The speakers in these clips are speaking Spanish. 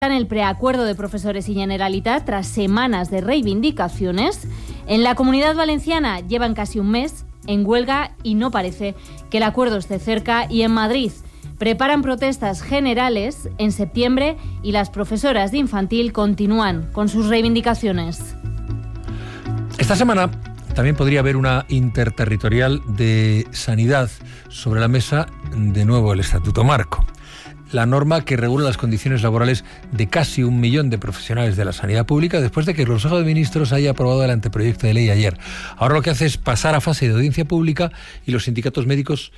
En el preacuerdo de profesores y Generalitat, tras semanas de reivindicaciones, en la Comunidad Valenciana llevan casi un mes en huelga y no parece que el acuerdo esté cerca. Y en Madrid preparan protestas generales en septiembre y las profesoras de infantil continúan con sus reivindicaciones. Esta semana también podría haber una interterritorial de sanidad sobre la mesa, de nuevo el Estatuto Marco. La norma que regula las condiciones laborales de casi 1 millón de profesionales de la sanidad pública después de que el Consejo de Ministros haya aprobado el anteproyecto de ley ayer. Ahora lo que hace es pasar a fase de audiencia pública y los sindicatos médicos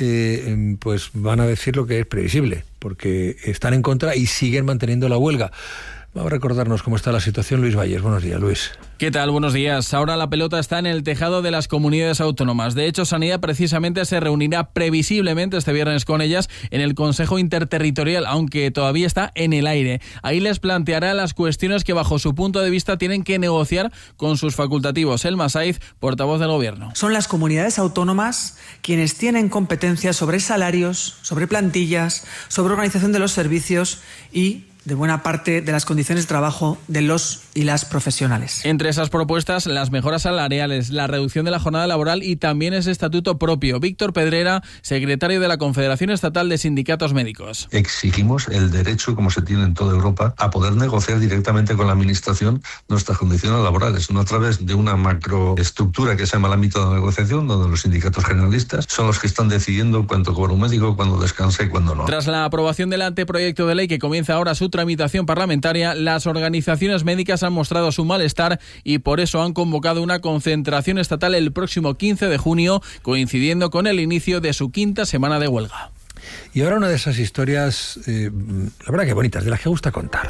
pues van a decir lo que es previsible, porque están en contra y siguen manteniendo la huelga. Vamos a recordarnos cómo está la situación. Luis Valles, buenos días, Luis. ¿Qué tal? Buenos días. Ahora la pelota está en el tejado de las comunidades autónomas. De hecho, Sanidad precisamente se reunirá previsiblemente este viernes con ellas en el Consejo Interterritorial, aunque todavía está en el aire. Ahí les planteará las cuestiones que bajo su punto de vista tienen que negociar con sus facultativos. Elma Saiz, portavoz del Gobierno. Son las comunidades autónomas quienes tienen competencias sobre salarios, sobre plantillas, sobre organización de los servicios y de buena parte de las condiciones de trabajo de los y las profesionales. Entre esas propuestas, las mejoras salariales, la reducción de la jornada laboral y también ese estatuto propio. Víctor Pedrera, secretario de la Confederación Estatal de Sindicatos Médicos. Exigimos el derecho, como se tiene en toda Europa, a poder negociar directamente con la Administración nuestras condiciones laborales, no a través de una macroestructura que se llama el ámbito de negociación, donde los sindicatos generalistas son los que están decidiendo cuánto cobra un médico, cuándo descansa y cuándo no. Tras la aprobación del anteproyecto de ley que comienza ahora su tramitación parlamentaria, las organizaciones médicas han mostrado su malestar y por eso han convocado una concentración estatal el próximo 15 de junio, coincidiendo con el inicio de su 5ª semana de huelga. Y ahora una de esas historias, la verdad que bonitas, de las que gusta contar.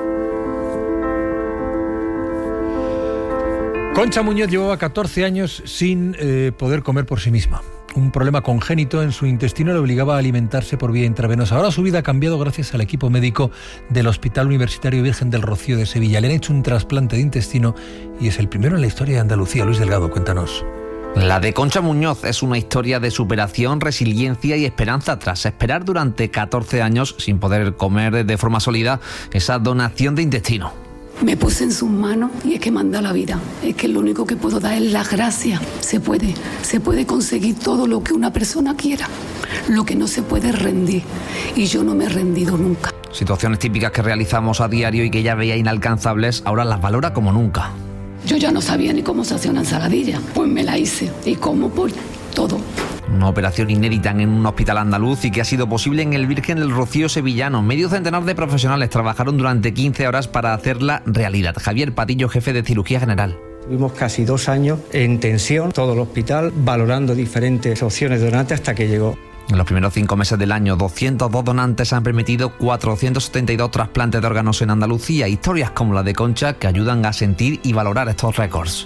Concha Muñoz llevaba 14 años sin poder comer por sí misma. Un problema congénito en su intestino le obligaba a alimentarse por vía intravenosa. Ahora su vida ha cambiado gracias al equipo médico del Hospital Universitario Virgen del Rocío de Sevilla. Le han hecho un trasplante de intestino y es el primero en la historia de Andalucía. Luis Delgado, cuéntanos. La de Concha Muñoz es una historia de superación, resiliencia y esperanza tras esperar durante 14 años sin poder comer de forma sólida esa donación de intestino. Me puse en sus manos y es que manda la vida. Es que lo único que puedo dar es las gracias. Se puede conseguir todo lo que una persona quiera. Lo que no se puede es rendir. Y yo no me he rendido nunca. Situaciones típicas que realizamos a diario y que ella veía inalcanzables, ahora las valora como nunca. Yo ya no sabía ni cómo se hacía una ensaladilla. Pues me la hice. Y como por todo. Una operación inédita en un hospital andaluz y que ha sido posible en el Virgen del Rocío sevillano. Medio centenar de profesionales trabajaron durante 15 horas para hacerla realidad. Javier Patillo, jefe de cirugía general. Tuvimos casi 2 años en tensión, todo el hospital, valorando diferentes opciones de donantes hasta que llegó. En los primeros 5 meses del año, 202 donantes han permitido 472 trasplantes de órganos en Andalucía. Historias como la de Concha que ayudan a sentir y valorar estos récords.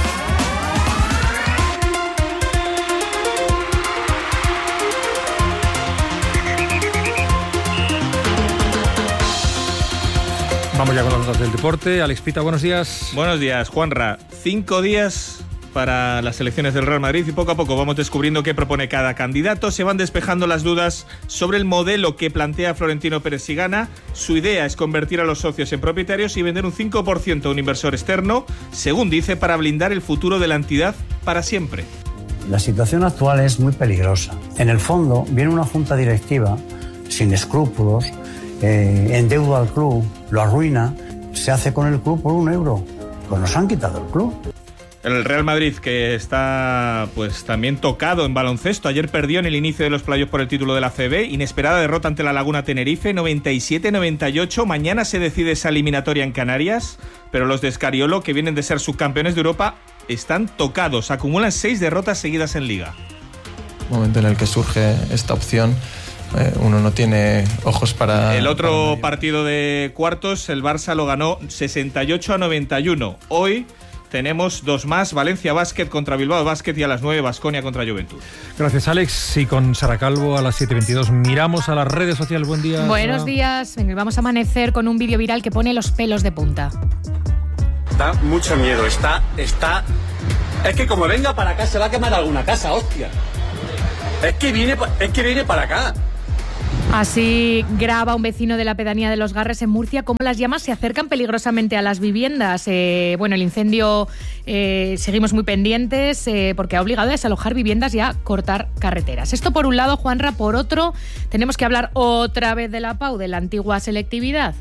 Vamos ya con las notas del deporte. Alex Pita, buenos días. Buenos días, Juanra. 5 días para las elecciones del Real Madrid y poco a poco vamos descubriendo qué propone cada candidato. Se van despejando las dudas sobre el modelo que plantea Florentino Pérez si gana. Su idea es convertir a los socios en propietarios y vender un 5% a un inversor externo, según dice, para blindar el futuro de la entidad para siempre. La situación actual es muy peligrosa. En el fondo, viene una junta directiva sin escrúpulos, endeuda al club, lo arruina, se hace con el club por 1 euro. Pues nos han quitado el club. El Real Madrid, que está pues también tocado en baloncesto. Ayer perdió en el inicio de los playoffs por el título de la CB. Inesperada derrota ante la Laguna Tenerife, 97-98. Mañana se decide esa eliminatoria en Canarias, pero los de Scariolo, que vienen de ser subcampeones de Europa, están tocados. Acumulan 6 derrotas seguidas en Liga. Momento en el que surge esta opción, uno no tiene ojos para... El otro partido de cuartos, el Barça lo ganó 68-91. Hoy tenemos 2 más, Valencia Basket contra Bilbao Basket y a las 9 Baskonia contra Juventud. Gracias, Alex. Y con Sara Calvo a las 7:22 miramos a las redes sociales. Buen día. Buenos días. Vamos a amanecer con un vídeo viral que pone los pelos de punta. Da mucho miedo, está... Es que como venga para acá se va a quemar alguna casa, hostia. Es que viene para acá. Así graba un vecino de la pedanía de Los Garres en Murcia cómo las llamas se acercan peligrosamente a las viviendas. El incendio seguimos muy pendientes porque ha obligado a desalojar viviendas y a cortar carreteras. Esto por un lado, Juanra. Por otro, tenemos que hablar otra vez de la PAU, de la antigua selectividad.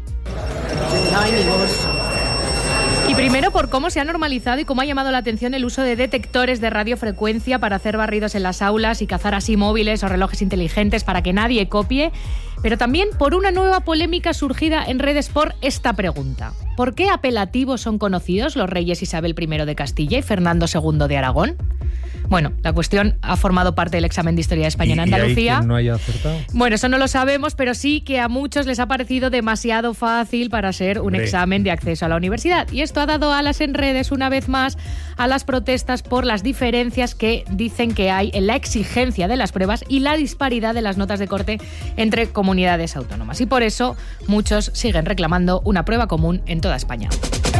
Y primero por cómo se ha normalizado y cómo ha llamado la atención el uso de detectores de radiofrecuencia para hacer barridos en las aulas y cazar así móviles o relojes inteligentes para que nadie copie, pero también por una nueva polémica surgida en redes por esta pregunta. ¿Por qué apelativos son conocidos los reyes Isabel I de Castilla y Fernando II de Aragón? Bueno, la cuestión ha formado parte del examen de Historia de España en Andalucía. ¿Y ahí quién no haya acertado? Bueno, eso no lo sabemos, pero sí que a muchos les ha parecido demasiado fácil para ser un examen de acceso a la universidad. Y esto ha dado alas en redes, una vez más, a las protestas por las diferencias que dicen que hay en la exigencia de las pruebas y la disparidad de las notas de corte entre comunidades autónomas. Y por eso muchos siguen reclamando una prueba común en toda España.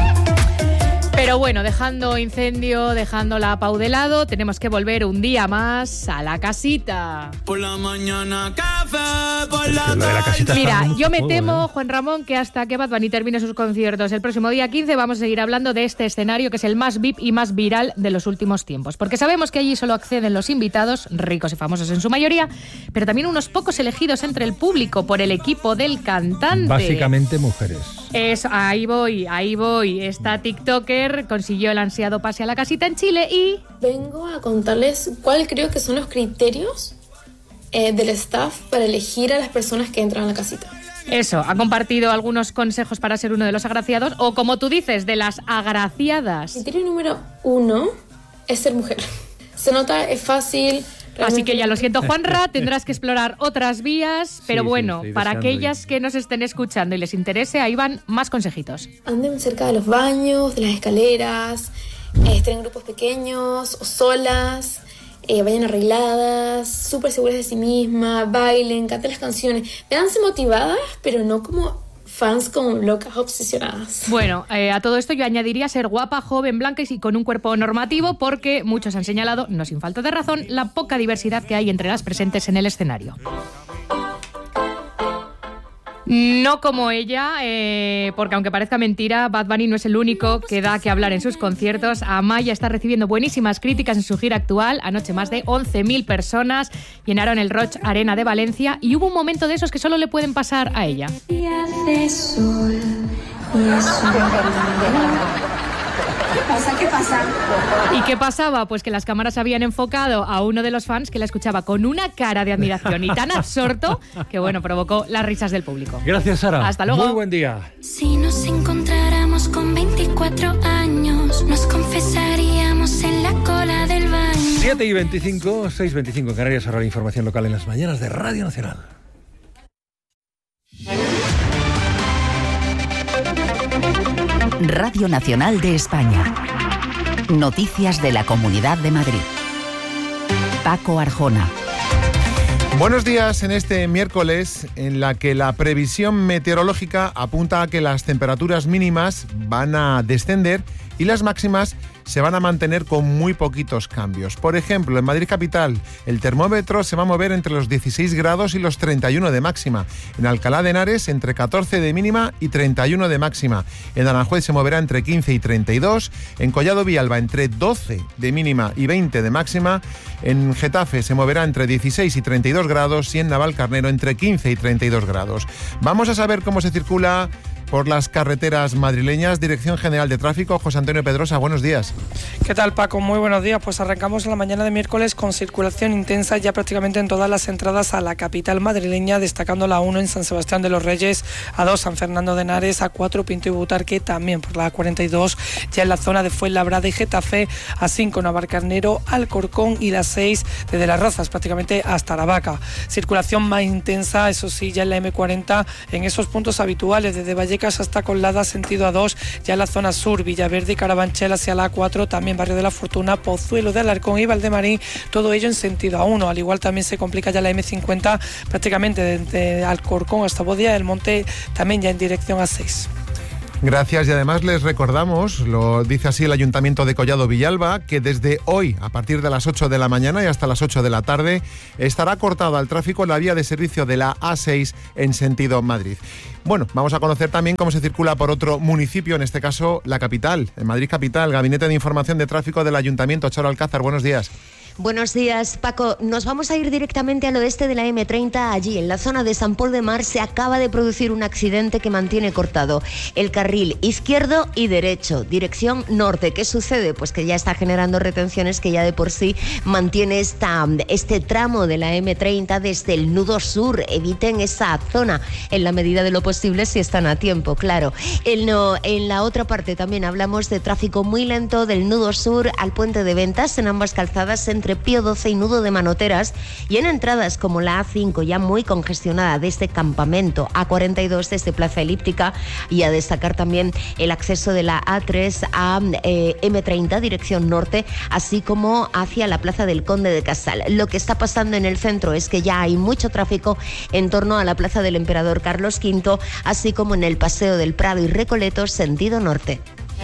Pero bueno, dejando incendio, dejando la PAU de lado, tenemos que volver un día más a la casita. Por la mañana café, por la tarde. Mira, yo me temo, Juan Ramón, que hasta que Bad Bunny termine sus conciertos el próximo día 15 vamos a seguir hablando de este escenario que es el más VIP y más viral de los últimos tiempos. Porque sabemos que allí solo acceden los invitados, ricos y famosos en su mayoría, pero también unos pocos elegidos entre el público por el equipo del cantante. Básicamente mujeres. Ahí voy. Esta TikToker consiguió el ansiado pase a la casita en Chile y... Vengo a contarles cuáles creo que son los criterios del staff para elegir a las personas que entran a la casita. Eso, ha compartido algunos consejos para ser uno de los agraciados o, como tú dices, de las agraciadas. Criterio número 1 es ser mujer. Se nota, es fácil... Así que ya lo siento, Juanra, tendrás que explorar otras vías, pero para aquellas que nos estén escuchando y les interese, ahí van más consejitos. Anden cerca de los baños, de las escaleras, estén en grupos pequeños o solas, vayan arregladas, súper seguras de sí mismas, bailen, canten las canciones. Véanse motivadas, pero no como fans como locas obsesionadas. Bueno, a todo esto yo añadiría ser guapa, joven, blanca y con un cuerpo normativo, porque muchos han señalado, no sin falta de razón, la poca diversidad que hay entre las presentes en el escenario. No como ella, porque aunque parezca mentira, Bad Bunny no es el único que da que hablar en sus conciertos. Amaya está recibiendo buenísimas críticas en su gira actual. Anoche más de 11.000 personas llenaron el Roig Arena de Valencia y hubo un momento de esos que solo le pueden pasar a ella. ¿Qué pasa? ¿Y qué pasaba? Pues que las cámaras habían enfocado a uno de los fans que la escuchaba con una cara de admiración y tan absorto que, provocó las risas del público. Gracias, Sara. Hasta luego. Muy buen día. Si nos encontráramos con 24 años, nos confesaríamos en la cola del baño. 7:25, 6:25 en Canarias. Ahora la información local en las mañanas de Radio Nacional. Radio Nacional de España. Noticias de la Comunidad de Madrid. Paco Arjona. Buenos días en este miércoles en la que la previsión meteorológica apunta a que las temperaturas mínimas van a descender y las máximas se van a mantener con muy poquitos cambios. Por ejemplo, en Madrid capital, el termómetro se va a mover entre los 16 grados y los 31 de máxima. En Alcalá de Henares, entre 14 de mínima y 31 de máxima. En Aranjuez se moverá entre 15 y 32. En Collado Villalba, entre 12 de mínima y 20 de máxima. En Getafe se moverá entre 16 y 32 grados y en Navalcarnero entre 15 y 32 grados. Vamos a saber cómo se circula por las carreteras madrileñas. Dirección General de Tráfico, José Antonio Pedrosa, buenos días. ¿Qué tal, Paco? Muy buenos días. Pues arrancamos la mañana de miércoles con circulación intensa ya prácticamente en todas las entradas a la capital madrileña, destacando la 1 en San Sebastián de los Reyes, A2 San Fernando de Henares, A4 Pinto y Butarque, también por la A42 ya en la zona de Fuenlabrada y Getafe, A5 Navalcarnero, Alcorcón y la 6 desde Las Rozas prácticamente hasta Aravaca. Circulación más intensa, eso sí, ya en la M40 en esos puntos habituales desde Vallecas hasta Colada, sentido A2, ya en la zona sur, Villaverde y Carabanchel hacia la A4, también Barrio de la Fortuna, Pozuelo de Alarcón y Valdemarín, todo ello en sentido A1. Al igual también se complica ya la M50 prácticamente desde Alcorcón hasta Bodía del Monte, también ya en dirección A6. Gracias, y además les recordamos, lo dice así el Ayuntamiento de Collado Villalba, que desde hoy, a partir de las 8 de la mañana y hasta las 8 de la tarde, estará cortada al tráfico la vía de servicio de la A6 en sentido Madrid. Bueno, vamos a conocer también cómo se circula por otro municipio, en este caso la capital, en Madrid capital. Gabinete de Información de Tráfico del Ayuntamiento, Charo Alcázar, buenos días. Buenos días, Paco. Nos vamos a ir directamente al oeste de la M30. Allí, en la zona de Sant Pol de Mar, se acaba de producir un accidente que mantiene cortado el carril izquierdo y derecho, dirección norte. ¿Qué sucede? Pues que ya está generando retenciones que ya de por sí mantiene este tramo de la M30 desde el nudo sur. Eviten esa zona en la medida de lo posible si están a tiempo, claro. En la otra parte también hablamos de tráfico muy lento del nudo sur al puente de Ventas en ambas calzadas entre Pío 12 y Nudo de Manoteras, y en entradas como la A5 ya muy congestionada desde Campamento, A42 desde Plaza Elíptica, y a destacar también el acceso de la A3 a M30 dirección norte, así como hacia la Plaza del Conde de Casal. Lo que está pasando en el centro es que ya hay mucho tráfico en torno a la Plaza del Emperador Carlos V, así como en el Paseo del Prado y Recoletos sentido norte.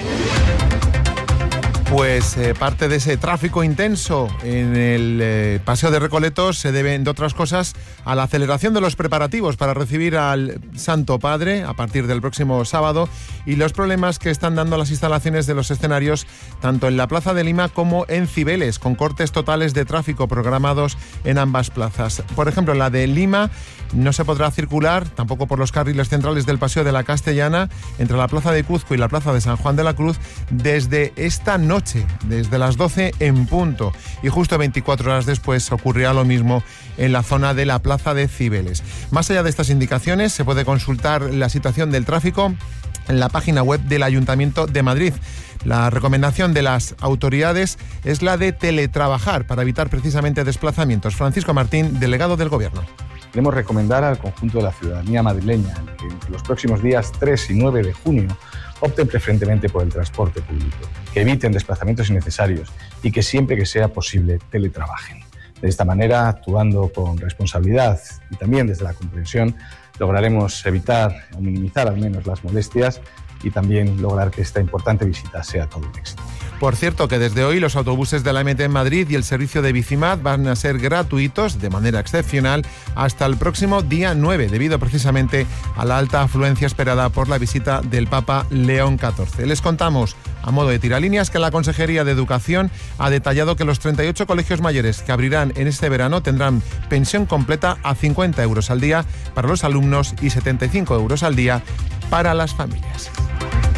Pues parte de ese tráfico intenso en el Paseo de Recoletos se debe, entre otras cosas, a la aceleración de los preparativos para recibir al Santo Padre a partir del próximo sábado y los problemas que están dando las instalaciones de los escenarios tanto en la Plaza de Lima como en Cibeles, con cortes totales de tráfico programados en ambas plazas. Por ejemplo, en la de Lima no se podrá circular tampoco por los carriles centrales del Paseo de la Castellana entre la Plaza de Cuzco y la Plaza de San Juan de la Cruz desde esta noche, desde las 12 en punto, y justo 24 horas después ocurrirá lo mismo en la zona de la Plaza de Cibeles. Más allá de estas indicaciones, se puede consultar la situación del tráfico en la página web del Ayuntamiento de Madrid. La recomendación de las autoridades es la de teletrabajar para evitar precisamente desplazamientos. Francisco Martín, delegado del Gobierno. Queremos recomendar al conjunto de la ciudadanía madrileña que entre los próximos días 3 y 9 de junio opten preferentemente por el transporte público, que eviten desplazamientos innecesarios y que siempre que sea posible teletrabajen. De esta manera, actuando con responsabilidad y también desde la comprensión, lograremos evitar o minimizar al menos las molestias y también lograr que esta importante visita sea todo un éxito. Por cierto, que desde hoy los autobuses de la MT en Madrid y el servicio de Bicimad van a ser gratuitos de manera excepcional hasta el próximo día 9, debido precisamente a la alta afluencia esperada por la visita del Papa León XIV. Les contamos, a modo de tiralíneas, que la Consejería de Educación ha detallado que los 38 colegios mayores que abrirán en este verano tendrán pensión completa a 50 euros al día para los alumnos y 75 euros al día para las familias.